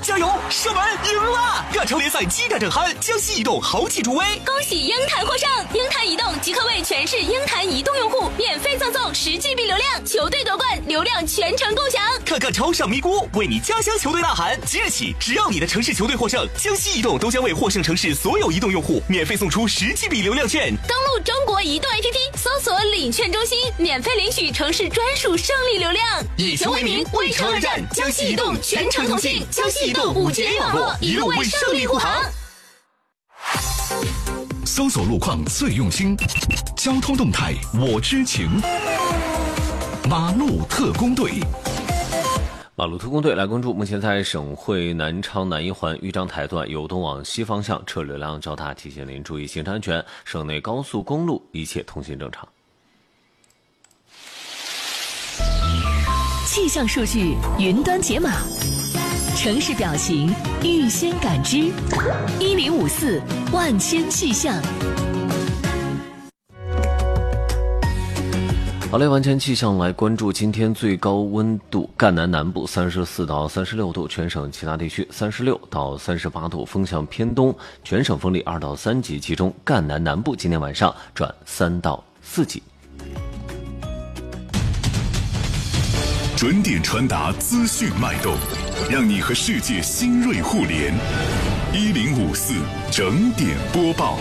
加油，射门赢了！亚超联赛激战正酣，江西移动豪气助威， 恭喜鹰潭获胜！鹰潭移动即刻为全市鹰潭移动用户免费赠送10GB 流量，球队夺冠，流量全程共享。 看看超上咪咕，为你家乡球队呐喊！即日起，只要你的城市球队获胜，江西移动都将为获胜城市所有移动用户免费送出10GB 流量券。 登录中国移动 APP， 搜索领券中心，免费领取城市专属胜利流量。 以球为名，为城而战，江西移动全程通信，江西移动5G 网络，一路为胜利护航。 搜索路况最用心，交通动态我知情。马路特工队。 马路特工队来关注，目前在省会南昌南一环豫章台段由东往西方向车流量较大，提醒您注意行车安全。省内高速公路一切通行正常。 气象数据云端解码，城市表情预先感知，1054万千气象。 好嘞，万千气象来关注今天最高温度，赣南南部34到36度，全省其他地区36到38度，风向偏东，全省风力2到3级，其中赣南南部今天晚上转3到4级。 准点传达资讯脉动，让你和世界新锐互联。1054整点播报。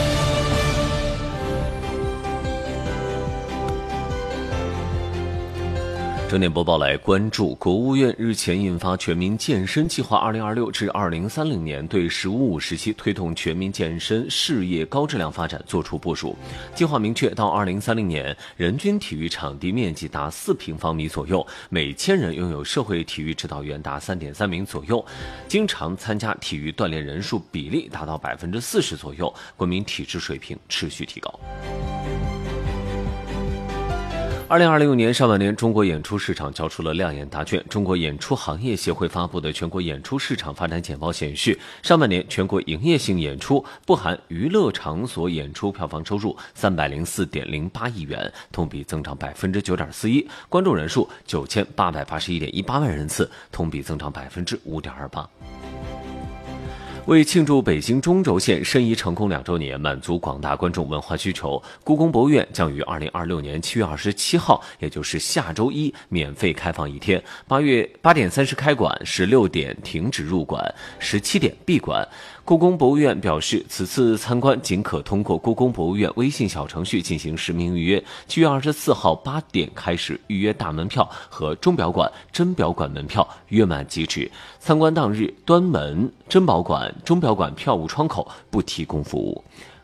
整点播报来关注，国务院日前印发《全民健身计划2026至2030年》，对“十五五”时期推动全民健身事业高质量发展作出部署。计划明确，到2030年，人均体育场地面积达4平方米左右，每1000人拥有社会体育指导员达3.3名左右，经常参加体育锻炼人数比例达到40%左右，国民体质水平持续提高。2026年上半年，中国演出市场交出了亮眼答卷。中国演出行业协会发布的全国演出市场发展简报显示，上半年全国营业性演出（不含娱乐场所演出）票房收入304.08亿元，同比增长9.41%，观众人数9881.18万人次，同比增长5.28%。为庆祝北京中轴线申遗成功2周年，满足广大观众文化需求，故宫博物院将于2026年7月27号，也就是下周一，免费开放1天。8点30开馆，16点停止入馆，17点闭馆。故宫博物院表示，此次参观仅可通过故宫博物院微信小程序进行实名预约。7月24号8点开始预约大门票和钟表馆、珍表馆门票，约满即止。参观当日，端门、珍宝馆、钟表馆票务窗口不提供服务。